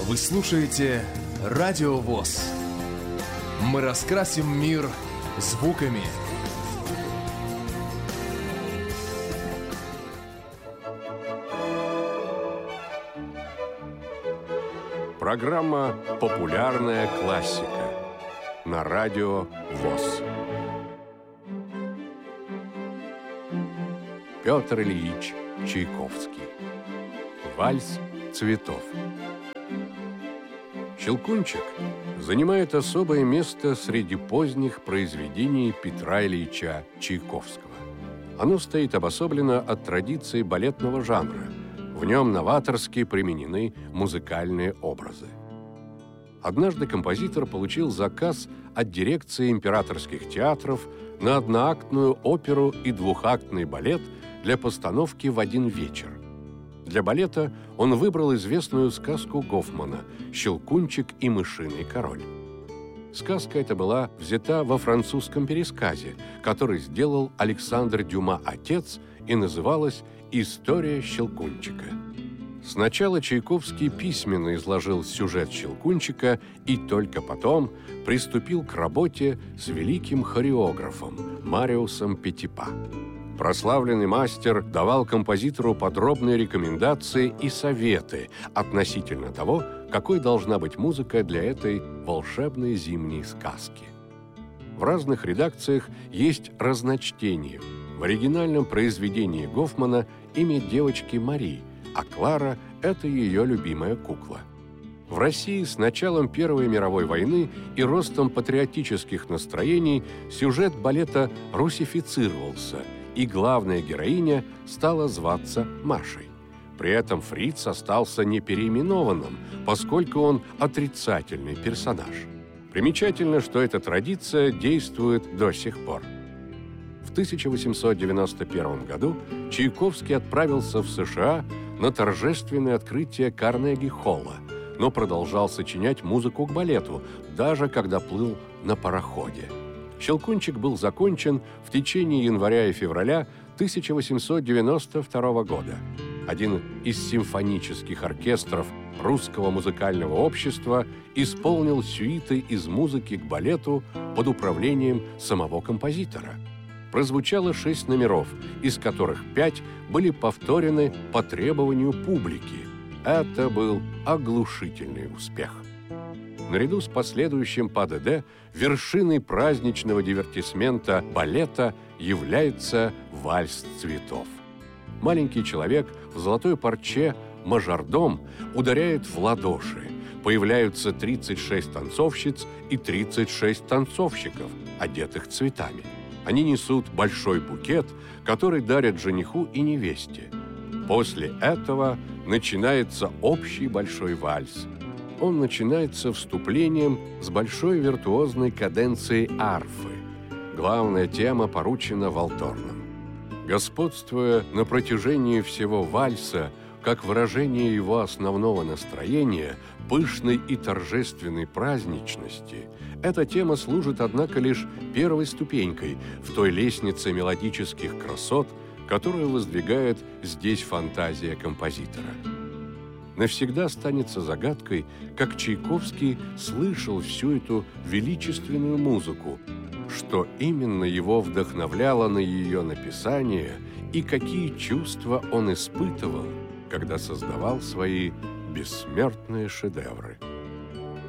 Вы слушаете Радио ВОС. Мы раскрасим мир звуками. Программа «Популярная классика» на Радио ВОС. Петр Ильич Чайковский. Вальс цветов. «Щелкунчик» занимает особое место среди поздних произведений Петра Ильича Чайковского. Оно стоит обособлено от традиции балетного жанра. В нем новаторски применены музыкальные образы. Однажды композитор получил заказ от дирекции императорских театров на одноактную оперу и двухактный балет для постановки в один вечер. Для балета он выбрал известную сказку Гофмана «Щелкунчик и мышиный король». Сказка эта была взята во французском пересказе, который сделал Александр Дюма отец, и называлась «История Щелкунчика». Сначала Чайковский письменно изложил сюжет «Щелкунчика» и только потом приступил к работе с великим хореографом Мариусом Петипа. Прославленный мастер давал композитору подробные рекомендации и советы относительно того, какой должна быть музыка для этой волшебной зимней сказки. В разных редакциях есть разночтение. В оригинальном произведении Гофмана имя девочки Мари, а Клара – это ее любимая кукла. В России с началом Первой мировой войны и ростом патриотических настроений сюжет балета русифицировался, и главная героиня стала зваться Машей. При этом Фриц остался непереименованным, поскольку он отрицательный персонаж. Примечательно, что эта традиция действует до сих пор. В 1891 году Чайковский отправился в США на торжественное открытие Карнеги-холла, но продолжал сочинять музыку к балету, даже когда плыл на пароходе. «Щелкунчик» был закончен в течение января и февраля 1892 года. Один из симфонических оркестров Русского музыкального общества исполнил сюиты из музыки к балету под управлением самого композитора. Прозвучало 6 номеров, из которых 5 были повторены по требованию публики. Это был оглушительный успех. Наряду с последующим ПДД вершиной праздничного дивертисмента балета является вальс цветов. Маленький человек в золотой парче мажордом ударяет в ладоши. Появляются 36 танцовщиц и 36 танцовщиков, одетых цветами. Они несут большой букет, который дарят жениху и невесте. После этого начинается общий большой вальс. Он начинается вступлением с большой виртуозной каденцией арфы. Главная тема поручена валторнам. Господствуя на протяжении всего вальса, как выражение его основного настроения, пышной и торжественной праздничности, эта тема служит, однако, лишь первой ступенькой в той лестнице мелодических красот, которую воздвигает здесь фантазия композитора. Навсегда останется загадкой, как Чайковский слышал всю эту величественную музыку, что именно его вдохновляло на ее написание и какие чувства он испытывал, когда создавал свои бессмертные шедевры.